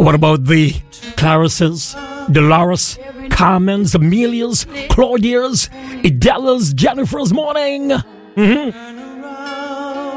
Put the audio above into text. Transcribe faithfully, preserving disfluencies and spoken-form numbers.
What about the Clarices, Dolores, Carmen's, Amelia's, Claudia's, Idella's, Jennifer's morning? Mm-hmm.